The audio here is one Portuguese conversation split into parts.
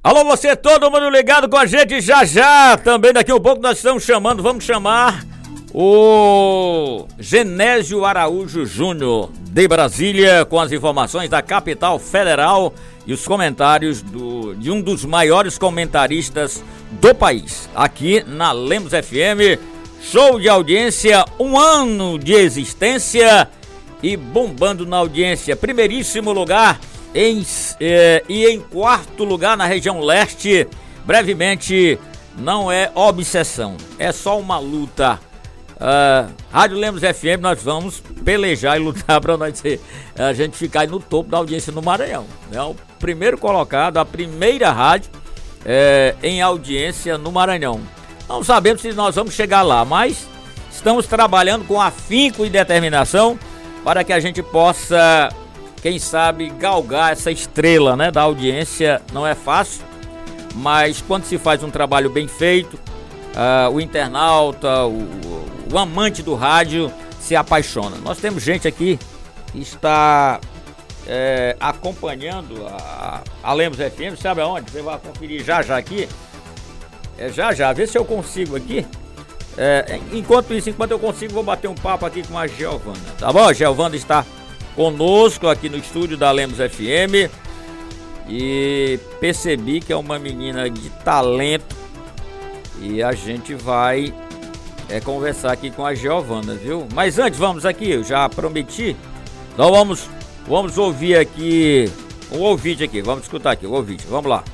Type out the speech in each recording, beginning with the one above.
Alô, você, todo mundo ligado com a gente já já. Também daqui a um pouco nós estamos chamando, vamos chamar o Genésio Araújo Júnior de Brasília com as informações da capital federal e os comentários de um dos maiores comentaristas do país, aqui na Lemos FM. Show de audiência, 1 ano de existência e bombando na audiência. Primeiríssimo lugar e em quarto lugar na região leste. Brevemente, não é obsessão, é só uma luta. Rádio Lemos FM, nós vamos pelejar e lutar para a gente ficar aí no topo da audiência no Maranhão. É o primeiro colocado, a primeira rádio em audiência no Maranhão. Não sabemos se nós vamos chegar lá, mas estamos trabalhando com afinco e determinação para que a gente possa, quem sabe, galgar essa estrela, né, da audiência. Não é fácil, mas quando se faz um trabalho bem feito, o internauta, o amante do rádio se apaixona. Nós temos gente aqui que está acompanhando a Lemos FM, sabe aonde? Você vai conferir já aqui. Já, vê se eu consigo aqui. Enquanto eu consigo, vou bater um papo aqui com a Giovana, tá bom? A Giovana está conosco aqui no estúdio da Lemos FM e percebi que é uma menina de talento e a gente vai conversar aqui com a Giovana, viu? Mas antes, vamos aqui, eu já prometi, então vamos ouvir aqui, um ouvinte aqui, vamos escutar aqui, o ouvinte, vamos lá.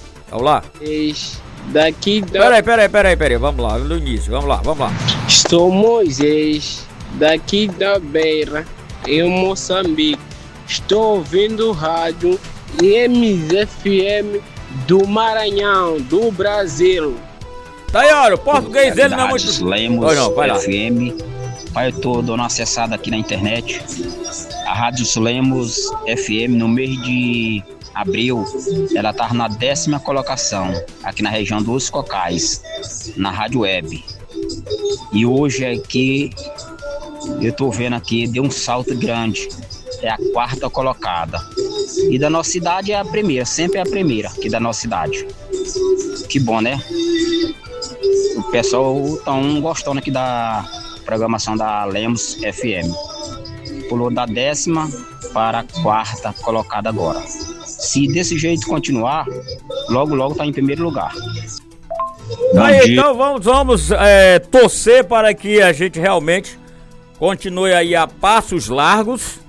Peraí, vamos lá, no início, vamos lá. Estou Moisés, daqui da Beira, em Moçambique. Estou ouvindo o rádio MZFM do Maranhão, do Brasil. Tá aí, olha, o português dele não é muito... Lemos FM, eu tô dando uma acessada aqui na internet. A Rádio Lemos FM, no mês de abril, ela estava na 10ª colocação, aqui na região dos Cocais, na Rádio Web. E hoje aqui, eu tô vendo aqui, deu um salto grande, é a 4ª colocada. E da nossa cidade é a primeira, sempre é a primeira aqui da nossa cidade. Que bom, né? O pessoal tão gostando aqui da programação da Lemos FM. Pulou da 10ª para a 4ª colocada agora. Se desse jeito continuar, logo tá em primeiro lugar. Aí, então vamos torcer para que a gente realmente continue aí a passos largos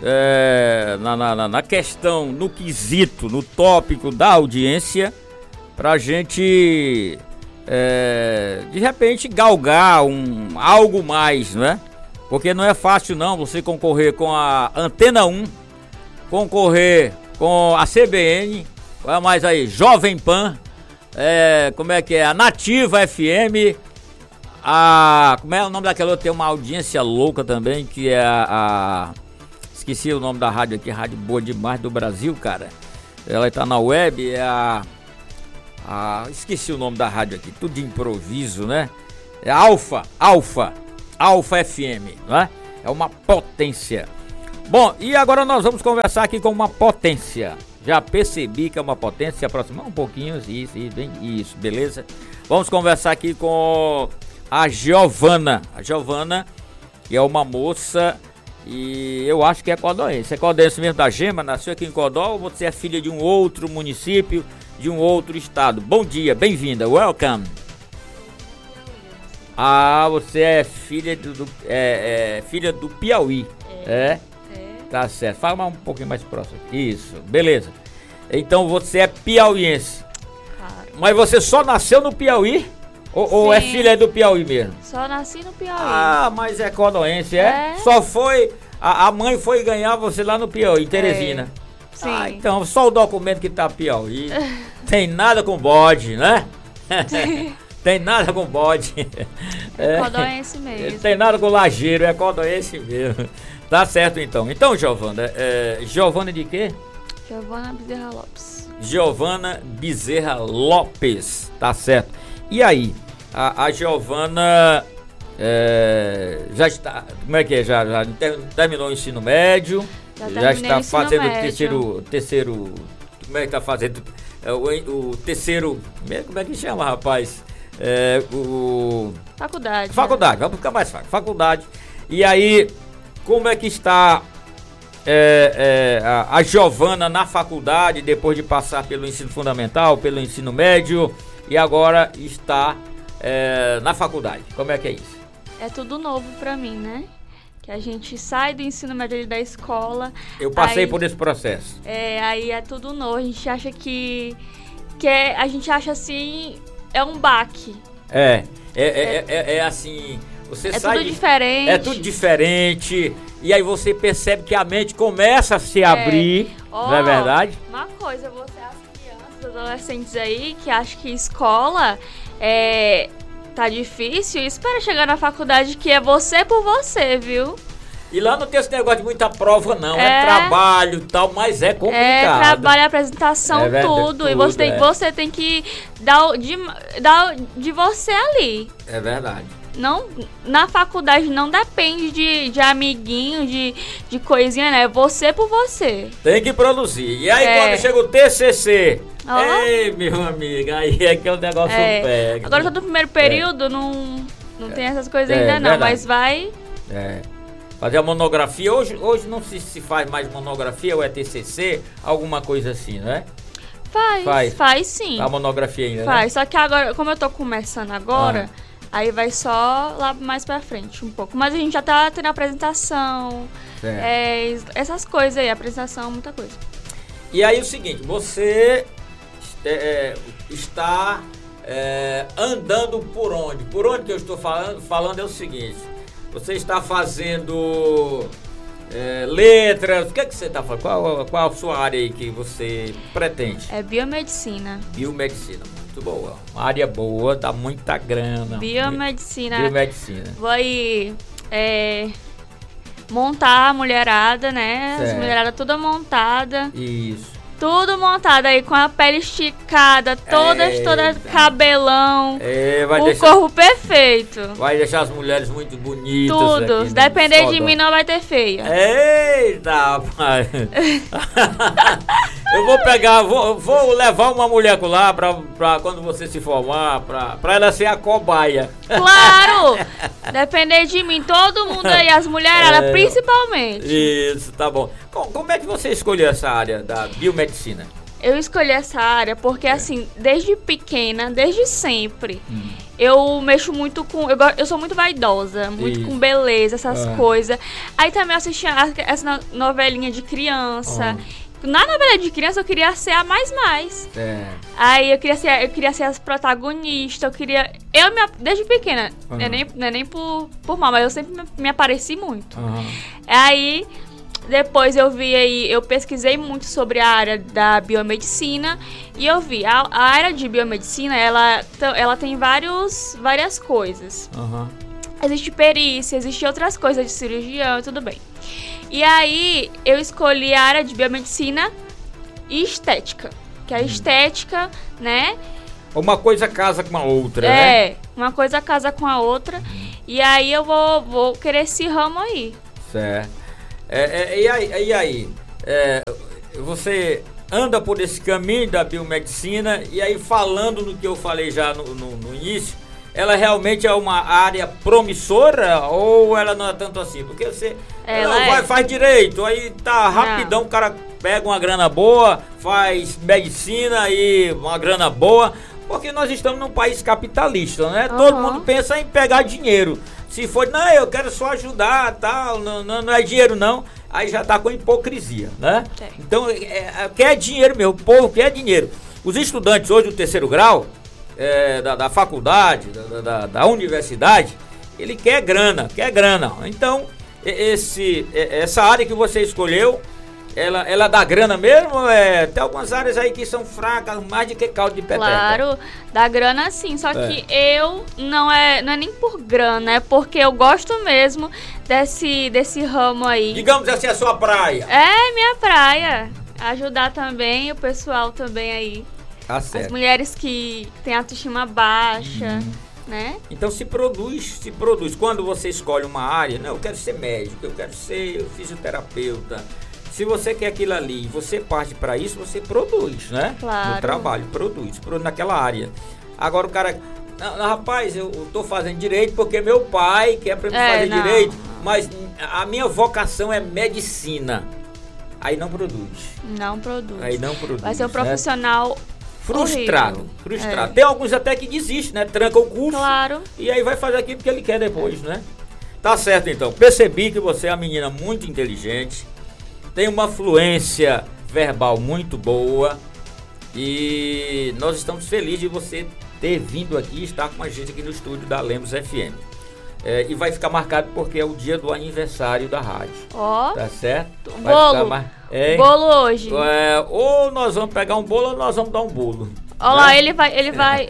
na questão, no quesito, no tópico da audiência, para a gente de repente galgar algo mais, né? Porque não é fácil não você concorrer com a Antena 1, concorrer com a CBN, olha mais aí, Jovem Pan, como é que é? A Nativa FM, como é o nome daquela outra? Tem uma audiência louca também, que é esqueci o nome da rádio aqui, rádio boa demais do Brasil, cara. Ela está na web, esqueci o nome da rádio aqui, tudo de improviso, né? É Alfa FM, não é? É uma potência. Bom, e agora nós vamos conversar aqui com uma potência. Já percebi que é uma potência, se aproximar um pouquinho, isso, beleza? Vamos conversar aqui com a Giovana. A Giovana, que é uma moça, e eu acho que é codóense. É codóense mesmo da Gema, nasceu aqui em Codó, ou você é filha de um outro município, de um outro estado? Bom dia, bem-vinda, welcome. Você é filha filha do Piauí, Tá certo, fala um pouquinho mais próximo. Isso, beleza. Então você é piauiense. Claro. Mas você só nasceu no Piauí? Ou é filha do Piauí mesmo? Só nasci no Piauí. Mas é codóense, Só foi... A mãe foi ganhar você lá no Piauí, em Teresina. Sim. Então só o documento que tá Piauí. Tem nada com bode, né? Tem nada com bode. É codóense mesmo. Tem nada com lajeiro, é codóense mesmo. Tá certo então. Então, Giovana, Giovana de quê? Giovana Bezerra Lopes. Giovana Bezerra Lopes, tá certo. E aí, a Giovana já está, como é que é? Já terminou o ensino médio? Já está fazendo o terceiro, como é que tá fazendo? o terceiro, como é que chama, rapaz? Faculdade. Faculdade, vamos ficar mais fácil. Faculdade. E aí, como é que está a Giovana na faculdade, depois de passar pelo ensino fundamental, pelo ensino médio, e agora está na faculdade? Como é que é isso? É tudo novo pra mim, né? Que a gente sai do ensino médio da escola. Eu passei por esse processo. Aí é tudo novo. A gente acha a gente acha assim, é um baque. É assim, você sai... Tudo diferente. É tudo diferente. E aí você percebe que a mente começa a se abrir, não é verdade? Uma coisa, você, as crianças, adolescentes aí, que acham que escola tá difícil, espera chegar na faculdade, que é você por você, viu? E lá não tem esse negócio de muita prova, não. É trabalho e tal, mas é complicado. Trabalho, apresentação, tudo. E você tem que dar de você ali. É verdade. Não, na faculdade não depende de amiguinho, de coisinha, né? É você por você. Tem que produzir. E aí quando chega o TCC... Ei, meu amigo, aí é que o negócio pega. Agora todo primeiro período não tem essas coisas ainda não, verdade. Mas vai... Fazer a monografia, hoje não se faz mais monografia, ou é TCC, alguma coisa assim, né? Faz sim. A monografia ainda, Faz, só que agora, como eu tô começando agora, aí vai só lá mais pra frente um pouco. Mas a gente já tá tendo apresentação, essas coisas aí, apresentação, muita coisa. E aí o seguinte, você está andando por onde? Por onde que eu estou falando é o seguinte... Você está fazendo letras, o que é que você está fazendo? Qual a sua área aí que você pretende? É biomedicina. Biomedicina, muito boa. Uma área boa, dá muita grana. Biomedicina. Vou aí montar a mulherada, né? Certo. As mulheradas toda montada. Isso. Tudo montado aí, com a pele esticada, toda cabelão, corpo perfeito. Vai deixar as mulheres muito bonitas. Tudo, aqui, se depender de mim não vai ter feia. Eita, rapaz. Eu vou pegar, vou levar uma mulher lá pra quando você se formar, pra ela ser a cobaia. Claro, depender de mim, todo mundo aí, as mulheradas principalmente. Isso, tá bom. Como é que você escolheu essa área da biomedicina? Eu escolhi essa área porque, assim, desde pequena, desde sempre, eu mexo muito com... Eu sou muito vaidosa, muito com beleza, essas coisas. Aí também eu assistia essa novelinha de criança. Na novela de criança eu queria ser a mais. Aí eu queria ser as protagonistas, desde pequena, não é nem por mal, mas eu sempre me apareci muito. Aí... Depois eu pesquisei muito sobre a área da biomedicina e eu vi, a área de biomedicina, ela tem várias coisas. Existe perícia, existe outras coisas de cirurgião e tudo bem. E aí eu escolhi a área de biomedicina e estética, que a estética, né? Uma coisa casa com a outra, né? Uma coisa casa com a outra. E aí eu vou querer esse ramo aí. Certo. E aí, você anda por esse caminho da biomedicina e aí falando no que eu falei já no início, ela realmente é uma área promissora ou ela não é tanto assim? Porque você faz direito, aí tá rapidão, o cara pega uma grana boa, faz medicina e uma grana boa, porque nós estamos num país capitalista, né? Todo mundo pensa em pegar dinheiro. Se for, não, eu quero só ajudar, tal, não é dinheiro não, aí já tá com hipocrisia, né? Então, quer dinheiro mesmo, o povo quer dinheiro. Os estudantes hoje do terceiro grau, da faculdade, da universidade, ele quer grana. Então, essa área que você escolheu, ela dá grana mesmo? Tem algumas áreas aí que são fracas, mais do que caldo de peteca. Claro, dá grana sim, só que eu não é nem por grana, é porque eu gosto mesmo desse ramo aí. Digamos assim, a sua praia. É minha praia. Ajudar também o pessoal também aí. Tá certo. As mulheres que têm autoestima baixa, né? Então se produz. Quando você escolhe uma área, não, eu quero ser médico, eu quero ser fisioterapeuta, se você quer aquilo ali e você parte para isso, você produz, né? Claro. No trabalho, produz naquela área. Agora o cara... Não, rapaz, eu tô fazendo direito porque meu pai quer para mim fazer direito, mas a minha vocação é medicina. Aí não produz. Não produz. Aí não produz. Vai ser um profissional frustrado. horrível. Frustrado. Tem alguns até que desistem, né? Tranca o curso. Claro. E aí vai fazer aquilo que ele quer depois, né? Tá certo, então. Percebi que você é uma menina muito inteligente, tem uma fluência verbal muito boa e nós estamos felizes de você ter vindo aqui e estar com a gente aqui no estúdio da Lemos FM. E vai ficar marcado porque é o dia do aniversário da rádio. Ó. Tá certo? Bolo. Bolo hoje. Ou nós vamos pegar um bolo ou nós vamos dar um bolo. Olha lá, ele vai.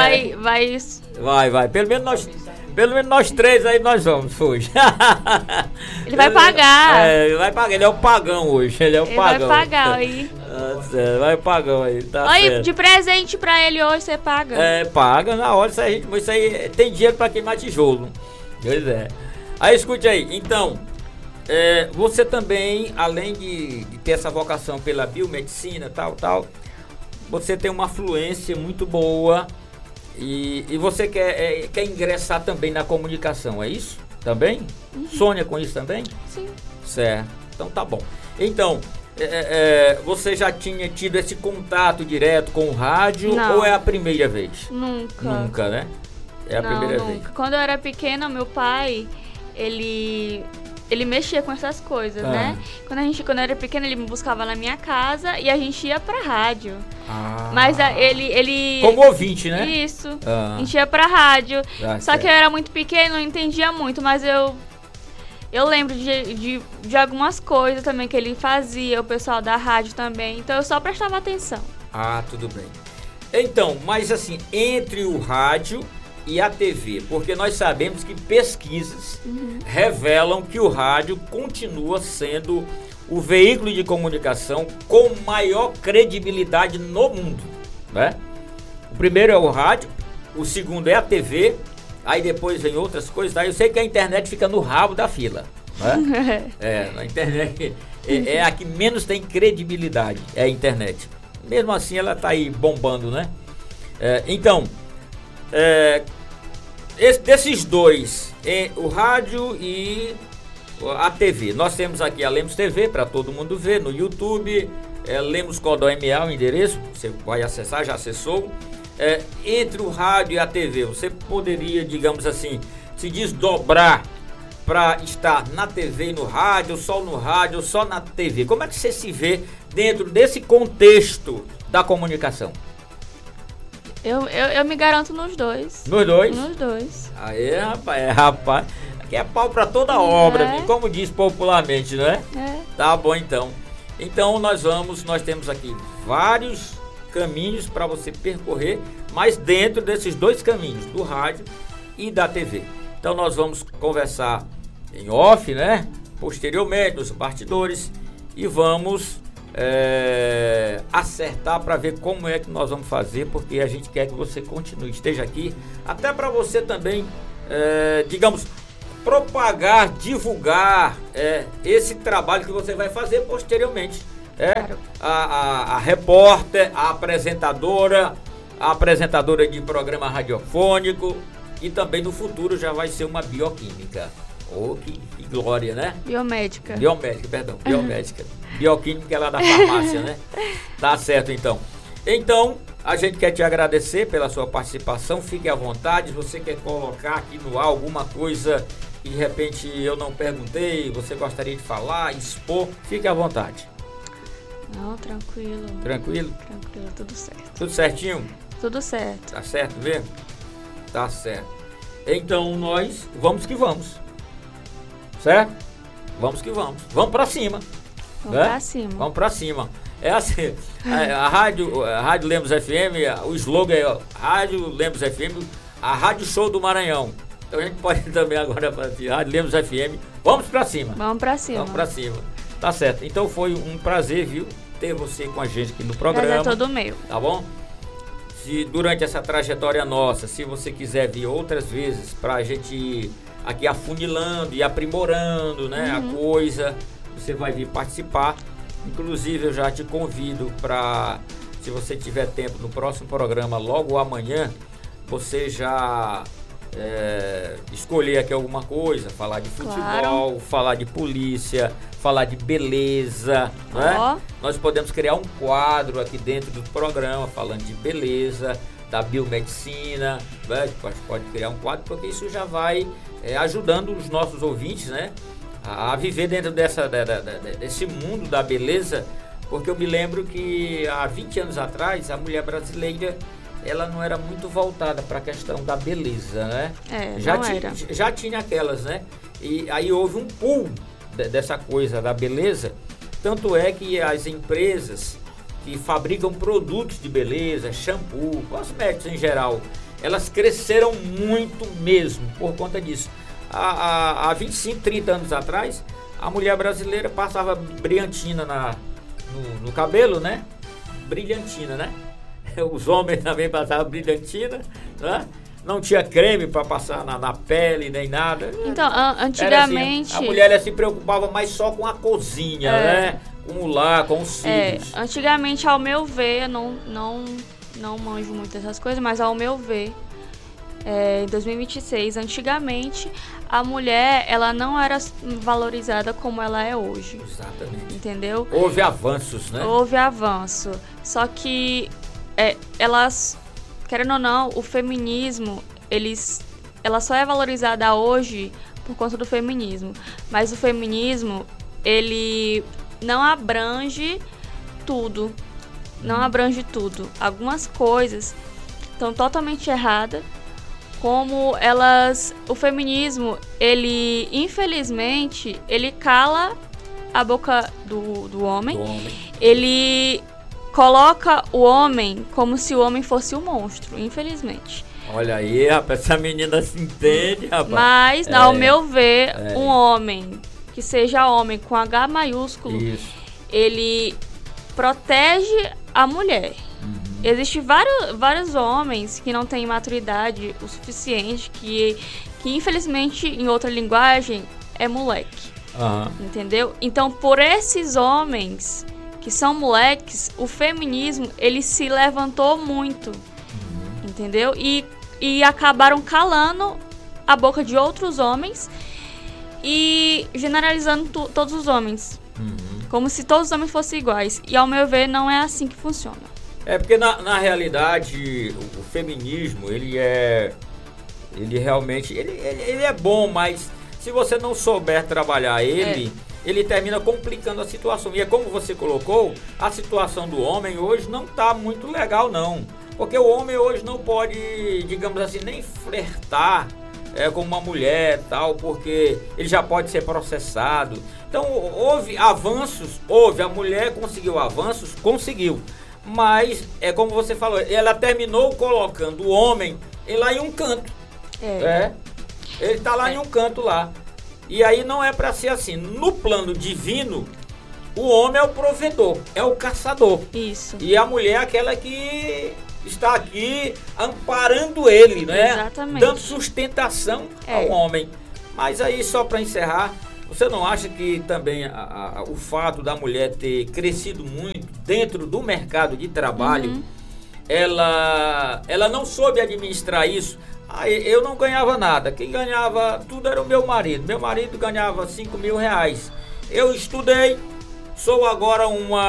Vai. Pelo menos nós três aí nós vamos hoje. Ele vai pagar. Ele vai pagar, ele é o pagão hoje. Ele vai pagar aí. Vai pagão aí, tá aí, certo. de presente pra ele hoje você paga. Paga na hora, isso aí tem dinheiro pra queimar tijolo. Pois é. Aí escute aí, então, você também, além de ter essa vocação pela biomedicina, tal, você tem uma fluência muito boa e você quer ingressar também na comunicação, é isso? Também? Uhum. Sonha com isso também? Sim. Certo, então tá bom. Então, você já tinha tido esse contato direto com o rádio? Não. Ou é a primeira vez? Nunca. Nunca, né? É a primeira vez. Quando eu era pequena, meu pai, ele mexia com essas coisas, né? Quando eu era pequena, ele me buscava na minha casa e a gente ia pra rádio. Mas ele... Como ouvinte, né? Isso. A gente ia pra rádio. Só que eu era muito pequena, não entendia muito, mas eu lembro de algumas coisas também que ele fazia, o pessoal da rádio também. Então eu só prestava atenção. Tudo bem. Então, mas assim, entre o rádio e a TV, porque nós sabemos que pesquisas revelam que o rádio continua sendo o veículo de comunicação com maior credibilidade no mundo, né? O primeiro é o rádio, o segundo é a TV, aí depois vem outras coisas, tá? Eu sei que a internet fica no rabo da fila, né? A internet é a que menos tem credibilidade, é a internet. Mesmo assim ela tá aí bombando, né? Então, desses dois, o rádio e a TV, nós temos aqui a Lemos TV para todo mundo ver no YouTube, Lemos Codó MA, o endereço, você vai acessar, já acessou. Entre o rádio e a TV, você poderia, digamos assim, se desdobrar para estar na TV e no rádio, ou só na TV? Como é que você se vê dentro desse contexto da comunicação? Eu me garanto nos dois. Nos dois? Nos dois. Aí, rapaz. Aqui é pau pra toda obra, como diz popularmente, né? Tá bom, então. Então nós temos aqui vários caminhos para você percorrer, mas dentro desses dois caminhos, do rádio e da TV. Então nós vamos conversar em off, né? Posteriormente, nos bastidores, e vamos acertar para ver como é que nós vamos fazer, porque a gente quer que você continue, esteja aqui, até para você também, digamos, propagar, divulgar esse trabalho que você vai fazer posteriormente. A repórter, a apresentadora de programa radiofônico, e também no futuro já vai ser uma bioquímica. Que glória, né? Biomédica. Bioquímica é lá da farmácia, né? Tá certo, então. Então, a gente quer te agradecer pela sua participação. Fique à vontade. Se você quer colocar aqui no ar alguma coisa que de repente eu não perguntei, você gostaria de falar, expor, fique à vontade. Não, tranquilo. Tranquilo? Tranquilo, tudo certo. Tudo certinho? Tudo certo. Tá certo mesmo? Tá certo. Então nós vamos que vamos. Certo? Vamos que vamos. Vamos pra cima. Vamos pra cima. É assim, a Rádio Lemos FM, o slogan é Rádio Lemos FM, a Rádio Show do Maranhão. Então a gente pode também agora fazer Rádio Lemos FM. Vamos pra cima. Vamos pra cima. Vamos pra cima. Tá certo. Então foi um prazer, viu, ter você com a gente aqui no programa. É todo meu. Tá bom? Se durante essa trajetória nossa, se você quiser vir outras vezes pra gente ir aqui afunilando e aprimorando, né, a coisa, você vai vir participar. Inclusive eu já te convido para, se você tiver tempo no próximo programa, logo amanhã, você já escolher aqui alguma coisa, falar de futebol, falar de polícia, falar de beleza, né? Nós podemos criar um quadro aqui dentro do programa falando de beleza, da biomedicina, né? Pode criar um quadro, porque isso já vai ajudando os nossos ouvintes, né, a viver dentro desse mundo da beleza, porque eu me lembro que há 20 anos atrás a mulher brasileira ela não era muito voltada para a questão da beleza, né? Já tinha aquelas, né? E aí houve um pulo dessa coisa da beleza, tanto é que as empresas que fabricam produtos de beleza, shampoo, cosméticos em geral, elas cresceram muito mesmo por conta disso. Há 25, 30 anos atrás, a mulher brasileira passava brilhantina no cabelo, né? Brilhantina, né? Os homens também passavam brilhantina, né? Não tinha creme para passar na pele, nem nada. Então, antigamente... Assim, a mulher se preocupava mais só com a cozinha, né? Com o lar, com os cílios. Antigamente, ao meu ver, não manjo muito dessas coisas, mas ao meu ver, em 2026, antigamente, a mulher, ela não era valorizada como ela é hoje. Exatamente. Entendeu? Houve avanços, né? Houve avanço. Só que elas, querendo ou não, o feminismo, ela só é valorizada hoje por conta do feminismo. Mas o feminismo, ele não abrange tudo. Não abrange tudo. Algumas coisas estão totalmente erradas. Como o feminismo, ele, infelizmente, ele cala a boca do homem. Ele coloca o homem como se o homem fosse um monstro, infelizmente. Olha aí, rapaz, essa menina se entende, rapaz. Mas, ao meu ver, um homem que seja homem com H maiúsculo, ele protege a mulher. Existem vários homens que não têm maturidade o suficiente, que infelizmente, em outra linguagem, é moleque. Entendeu? Então, por esses homens que são moleques, o feminismo, ele se levantou muito. Entendeu? E acabaram calando a boca de outros homens e generalizando todos os homens. Como se todos os homens fossem iguais. E, ao meu ver, não é assim que funciona. Porque na realidade o feminismo ele realmente é bom, mas se você não souber trabalhar ele termina complicando a situação. E é como você colocou, a situação do homem hoje não está muito legal não, porque o homem hoje não pode, digamos assim, nem flertar com uma mulher tal, porque ele já pode ser processado. Então houve avanços, a mulher conseguiu avanços, mas é como você falou, ela terminou colocando o homem lá em um canto. Ele está lá em um canto lá. E aí não é para ser assim. No plano divino, o homem é o provedor, é o caçador. Isso. E a mulher é aquela que está aqui amparando ele, né? Exatamente. Dando sustentação ao homem. Mas aí, só para encerrar, você não acha que também o fato da mulher ter crescido muito dentro do mercado de trabalho, ela não soube administrar isso? Eu não ganhava nada, quem ganhava tudo era o meu marido. Meu marido ganhava 5 mil reais. Eu estudei, sou agora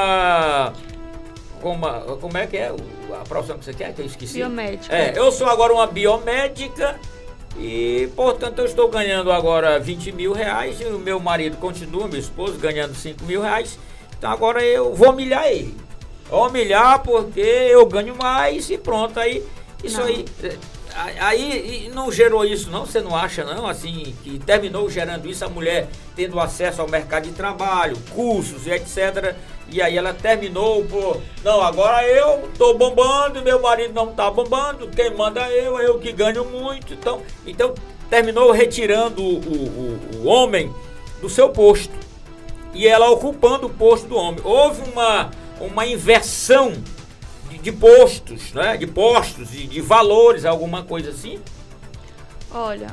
como é que é a profissão que você quer, que eu esqueci? Biomédica. Eu sou agora uma biomédica. E, portanto, eu estou ganhando agora 20 mil reais e o meu marido continua, meu esposo, ganhando 5 mil reais. Então agora eu vou humilhar ele. Vou humilhar porque eu ganho mais e pronto. Aí, isso aí não gerou isso não? Você não acha não? Assim, que terminou gerando isso, a mulher tendo acesso ao mercado de trabalho, cursos e etc. E aí ela terminou não, agora eu tô bombando, meu marido não tá bombando, quem manda é eu que ganho muito. Então terminou retirando o homem do seu posto e ela ocupando o posto do homem. Houve uma inversão de postos, né? De postos, de valores, alguma coisa assim? Olha,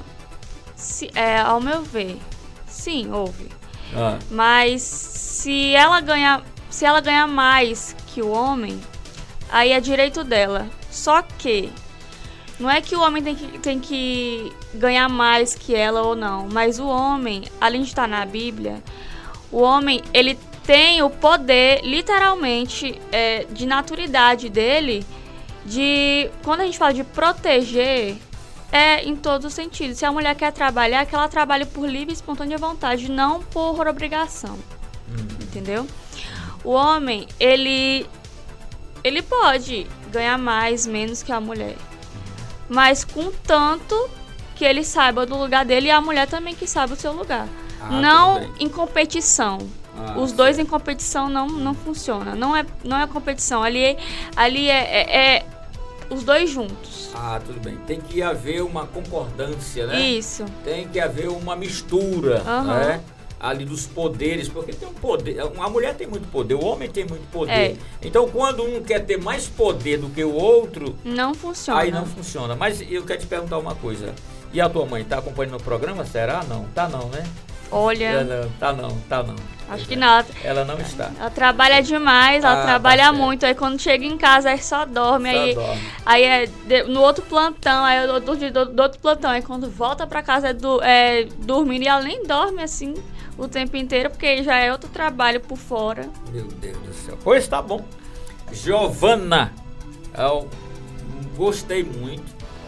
ao meu ver, sim, houve. Mas se ela ganhar se ela ganhar mais que o homem, aí é direito dela. Só que não é que o homem tem que ganhar mais que ela ou não, mas o homem, além de estar na Bíblia, o homem, ele tem o poder, literalmente, de naturalidade dele, de, quando a gente fala de proteger, em todos os sentidos. Se a mulher quer trabalhar, que ela trabalhe por livre e espontânea vontade, não por obrigação. Entendeu? O homem, ele pode ganhar mais, menos que a mulher. Mas contanto que ele saiba do lugar dele e a mulher também que saiba o seu lugar. Não em competição. Os dois em competição não funciona. Não é competição. Ali é os dois juntos. Tudo bem. Tem que haver uma concordância, né? Isso. Tem que haver uma mistura, né? Ali dos poderes, porque tem um poder. A mulher tem muito poder, o homem tem muito poder. Então, quando um quer ter mais poder do que o outro, não funciona. Aí não funciona. Mas eu quero te perguntar uma coisa. E a tua mãe tá acompanhando o programa? Será? Não. Tá não, né? Olha. Tá não. Acho que não. Ela não está. Ela trabalha demais, ela trabalha muito. Aí quando chega em casa, aí só dorme. Aí no outro plantão, aí do outro plantão. Aí quando volta pra casa dormindo. E ela nem dorme assim o tempo inteiro, porque já é outro trabalho por fora. Meu Deus do céu. Pois tá bom. Giovana, eu gostei muito.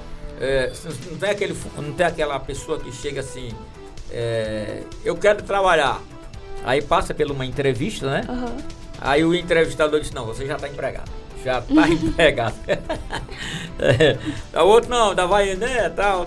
Não tem aquela pessoa que chega assim, eu quero trabalhar. Aí passa por uma entrevista, né? Aí o entrevistador disse, não, você já está empregado. Já está empregado. O outro não, da vai, né? Tal.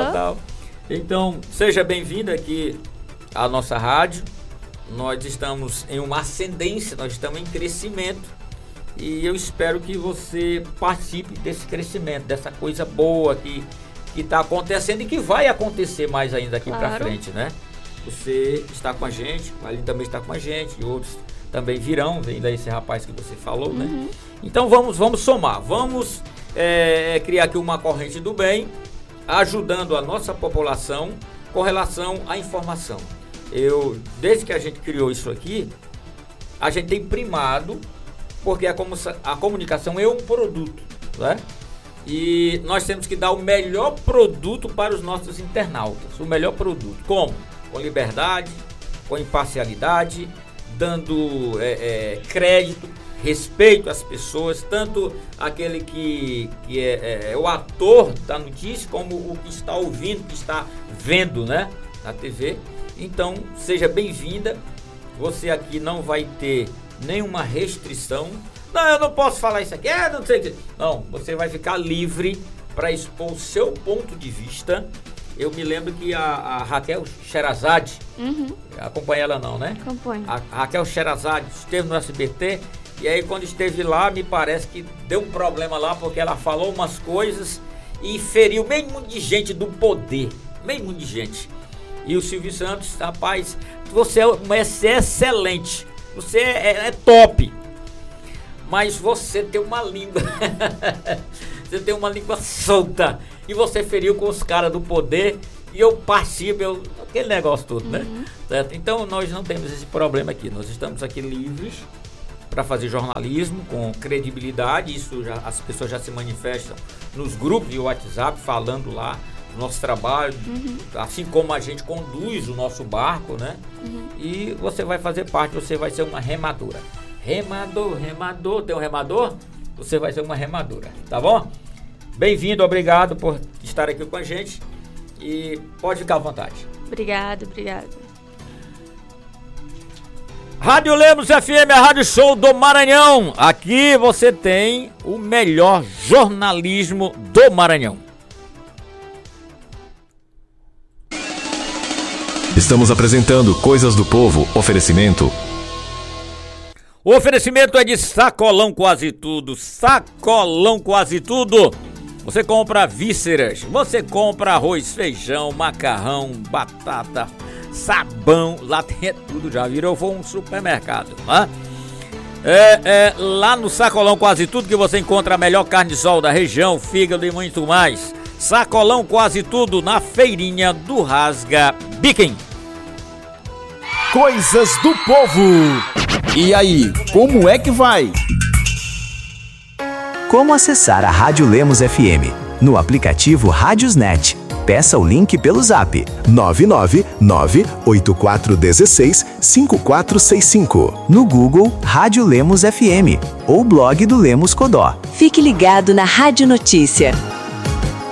Então, seja bem-vindo aqui à nossa rádio. Nós estamos em uma ascendência, nós estamos em crescimento. E eu espero que você participe desse crescimento, dessa coisa boa que está acontecendo e que vai acontecer mais ainda daqui para frente, né? Você está com a gente, o Aline também está com a gente, e outros também virão, vem daí esse rapaz que você falou, né? Então vamos somar, vamos criar aqui uma corrente do bem, ajudando a nossa população com relação à informação. Desde que a gente criou isso aqui, a gente tem primado, porque a comunicação é um produto, né? E nós temos que dar o melhor produto para os nossos internautas, o melhor produto. Como? Com liberdade, com imparcialidade, dando crédito, respeito às pessoas, tanto aquele que é o ator da notícia, como o que está ouvindo, que está vendo, né, na TV. Então, seja bem-vinda. Você aqui não vai ter nenhuma restrição. Não, eu não posso falar isso aqui, não sei o que. Não, você vai ficar livre para expor o seu ponto de vista. Eu me lembro que a Raquel Sherazade, acompanha ela não, né? Acompanho. A Raquel Sherazade esteve no SBT e aí quando esteve lá, me parece que deu um problema lá, porque ela falou umas coisas e feriu meio mundo de gente do poder, meio mundo de gente. E o Silvio Santos, rapaz, você é excelente, você é top, mas você tem uma língua, você tem uma língua solta. E você feriu com os caras do poder e eu participo, aquele negócio todo, né? Certo? Então nós não temos esse problema aqui. Nós estamos aqui livres para fazer jornalismo com credibilidade. Isso as pessoas já se manifestam nos grupos de WhatsApp, falando lá do nosso trabalho, assim como a gente conduz o nosso barco, né? E você vai fazer parte, você vai ser uma remadora. Remador, tem um remador? Você vai ser uma remadora, tá bom? Bem-vindo, obrigado por estar aqui com a gente e pode ficar à vontade. Obrigado. Rádio Lemos FM, a Rádio Show do Maranhão. Aqui você tem o melhor jornalismo do Maranhão. Estamos apresentando Coisas do Povo, oferecimento. O oferecimento é de Sacolão Quase Tudo. Sacolão Quase Tudo. Você compra vísceras, você compra arroz, feijão, macarrão, batata, sabão, lá tem tudo, já virou um supermercado, né? Lá no Sacolão Quase Tudo que você encontra a melhor carne de sol da região, fígado e muito mais. Sacolão Quase Tudo na feirinha do Rasga Biquem. Coisas do Povo. E aí, como é que vai? Como acessar a Rádio Lemos FM? No aplicativo Rádiosnet. Peça o link pelo zap 999-8416-5465. No Google, Rádio Lemos FM ou blog do Lemos Codó. Fique ligado na Rádio Notícia.